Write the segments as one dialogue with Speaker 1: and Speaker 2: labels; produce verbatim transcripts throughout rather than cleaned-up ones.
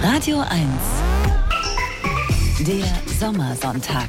Speaker 1: Radio eins. Der Sommersonntag.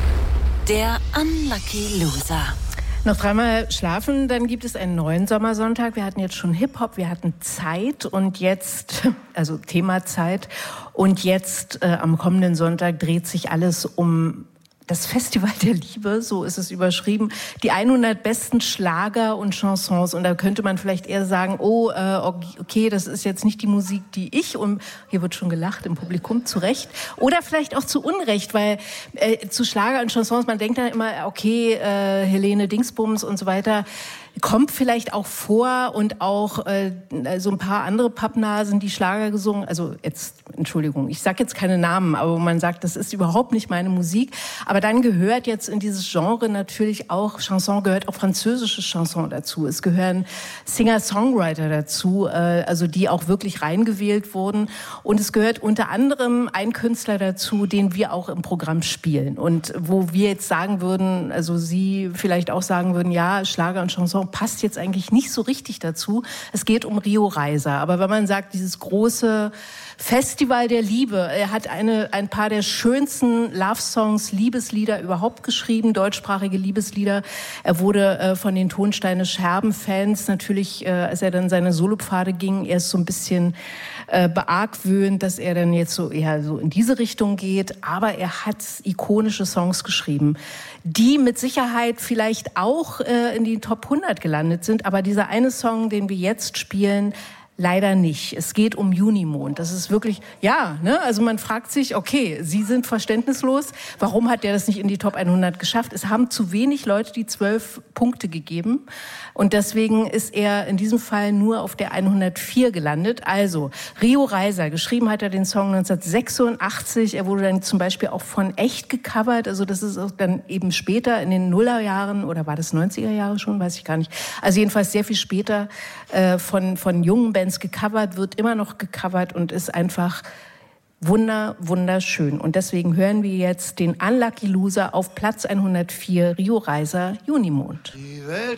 Speaker 1: Der Unlucky Loser.
Speaker 2: Noch dreimal schlafen, dann gibt es einen neuen Sommersonntag. Wir hatten jetzt schon Hip-Hop, wir hatten Zeit und jetzt, also Thema Zeit. Und jetzt äh, am kommenden Sonntag dreht sich alles um das Festival der Liebe, so ist es überschrieben. Die hundert besten Schlager und Chansons. Und da könnte man vielleicht eher sagen, oh, äh, okay, das ist jetzt nicht die Musik, die ich, und hier wird schon gelacht im Publikum, zu Recht. Oder vielleicht auch zu Unrecht, weil äh, zu Schlager und Chansons, man denkt dann immer, okay, äh, Helene Dingsbums und so weiter, kommt vielleicht auch vor, und auch äh, so ein paar andere Pappnasen, die Schlager gesungen, also jetzt, Entschuldigung, ich sag jetzt keine Namen, aber man sagt, das ist überhaupt nicht meine Musik. Aber dann gehört jetzt in dieses Genre natürlich auch, Chanson gehört auch französische Chanson dazu. Es gehören Singer-Songwriter dazu, äh, also die auch wirklich reingewählt wurden. Und es gehört unter anderem ein Künstler dazu, den wir auch im Programm spielen. Und wo wir jetzt sagen würden, also Sie vielleicht auch sagen würden, ja, Schlager und Chanson passt jetzt eigentlich nicht so richtig dazu. Es geht um Rio Reiser. Aber wenn man sagt, dieses große Festival der Liebe, er hat eine, ein paar der schönsten Love-Songs, Liebeslieder überhaupt geschrieben, deutschsprachige Liebeslieder. Er wurde äh, von den Tonsteine Scherben-Fans natürlich, äh, als er dann seine Solopfade ging, erst so ein bisschen äh, beargwöhnt, dass er dann jetzt so eher so in diese Richtung geht. Aber er hat ikonische Songs geschrieben, die mit Sicherheit vielleicht auch äh, in die Top hundert gelandet sind. Aber dieser eine Song, den wir jetzt spielen, leider nicht. Es geht um Junimond. Das ist wirklich, ja, ne? Also man fragt sich, okay, Sie sind verständnislos. Warum hat der das nicht in die Top hundert geschafft? Es haben zu wenig Leute die zwölf Punkte gegeben. Und deswegen ist er in diesem Fall nur auf der hundertvier gelandet. Also, Rio Reiser, geschrieben hat er den Song neunzehnhundertsechsundachtzig. Er wurde dann zum Beispiel auch von Echt gecovert. Also das ist auch dann eben später in den Nullerjahren, oder war das neunziger Jahre schon? Weiß ich gar nicht. Also jedenfalls sehr viel später äh, von, von jungen Bands gecovert, wird immer noch gecovert und ist einfach wunder, wunderschön. Und deswegen hören wir jetzt den Unlucky Loser auf Platz hundertvier, Rio Reiser, Junimond.
Speaker 3: Die Welt